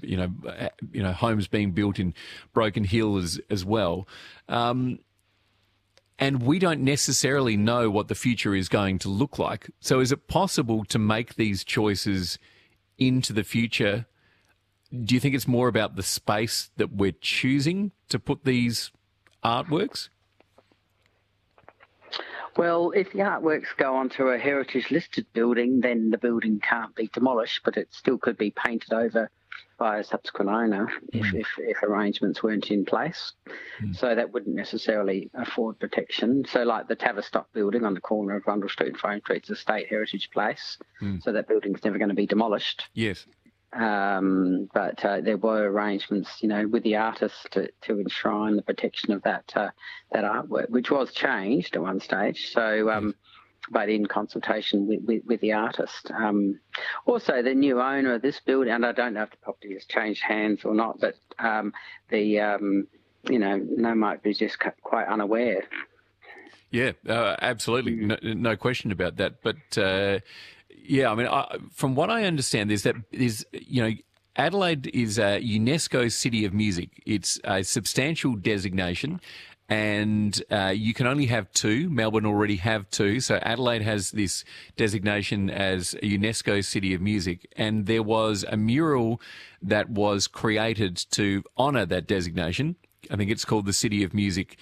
homes being built in Broken Hill as well. And we don't necessarily know what the future is going to look like. So is it possible to make these choices into the future? Do you think it's more about the space that we're choosing to put these artworks? Well, if the artworks go onto a heritage listed building, then the building can't be demolished, but it still could be painted over by a subsequent owner if arrangements weren't in place. So that wouldn't necessarily afford protection. So like the Tavistock building on the corner of Rundle Street and Frame Street is a state heritage place, so that building's never going to be demolished. Yes. But there were arrangements, with the artist to enshrine the protection of that artwork, which was changed at one stage. So, but in consultation with the artist. Also, the new owner of this building, and I don't know if the property has changed hands or not, but they might be just quite unaware. Yeah, absolutely, no question about that. But yeah, I mean, from what I understand, Adelaide is a UNESCO City of Music. It's a substantial designation, and you can only have two. Melbourne already have two, so Adelaide has this designation as a UNESCO City of Music. And there was a mural that was created to honour that designation. I think it's called the City of Music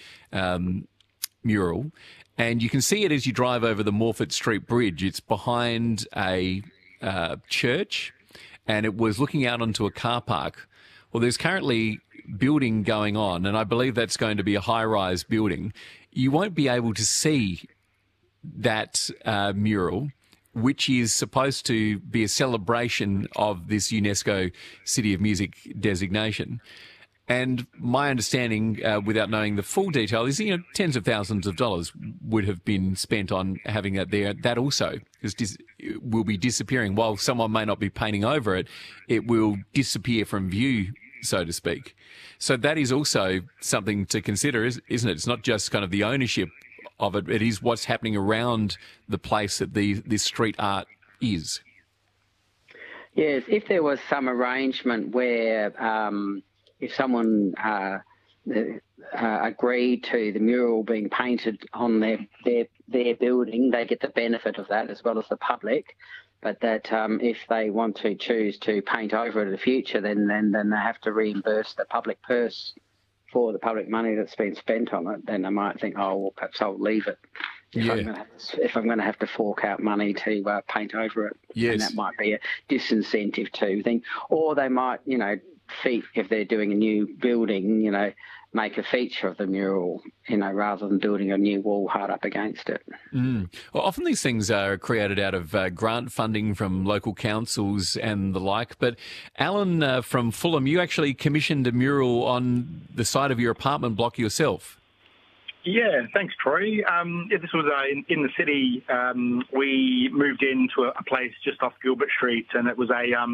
mural. And you can see it as you drive over the Morford Street Bridge. It's behind a church, and it was looking out onto a car park. Well, there's currently building going on, and I believe that's going to be a high-rise building. You won't be able to see that mural, which is supposed to be a celebration of this UNESCO City of Music designation. And my understanding, without knowing the full detail, is tens of thousands of dollars would have been spent on having that there. That also will be disappearing. While someone may not be painting over it, it will disappear from view, so to speak. So that is also something to consider, isn't it? It's not just kind of the ownership of it. It is what's happening around the place that this street art is. Yes, if there was some arrangement where if someone agreed to the mural being painted on their building, they get the benefit of that as well as the public. But that if they want to choose to paint over it in the future, then they have to reimburse the public purse for the public money that's been spent on it. Then they might think, oh, well, perhaps I'll leave it if I'm going to have to fork out money to paint over it. Yes. And that might be a disincentive to thing. Or they might, if they're doing a new building, make a feature of the mural, rather than building a new wall hard up against it. Well, often these things are created out of grant funding from local councils and the like. But Alan from Fulham, you actually commissioned a mural on the side of your apartment block yourself. Yeah, thanks, Troy. This was in the city. We moved into a place just off Gilbert Street, and it was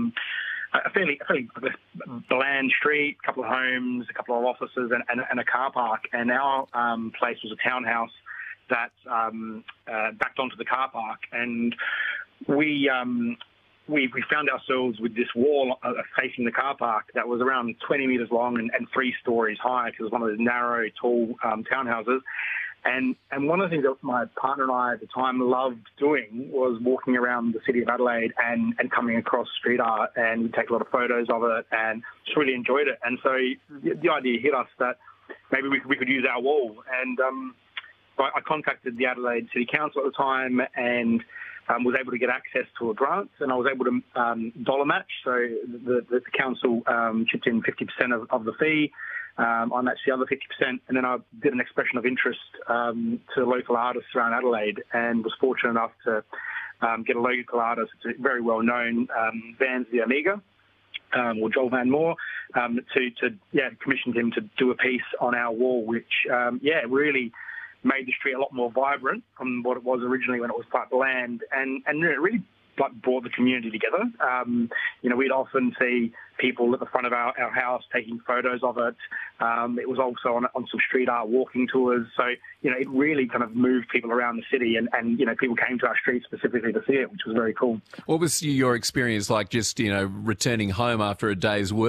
a fairly bland street, a couple of homes, a couple of offices, and a car park. And our place was a townhouse that backed onto the car park. And we found ourselves with this wall facing the car park that was around 20 metres long and 3 stories high, because it was one of those narrow, tall townhouses. And one of the things that my partner and I at the time loved doing was walking around the city of Adelaide and coming across street art, and we'd take a lot of photos of it and just really enjoyed it. And so the idea hit us that maybe we could use our wall. And I contacted the Adelaide City Council at the time and was able to get access to a grant, and I was able to dollar match. So the council chipped in 50% of the fee. I matched the other 50%, and then I did an expression of interest to local artists around Adelaide, and was fortunate enough to get a local artist, it's a very well-known, Vans the Omega, or Joel Van Moore, commissioned him to do a piece on our wall, which, really made the street a lot more vibrant from what it was originally when it was quite bland, and it really brought the community together. We'd often see people at the front of our house taking photos of it. It was also on some street art walking tours. So, it really kind of moved people around the city, and people came to our street specifically to see it, which was very cool. What was your experience like just, returning home after a day's work?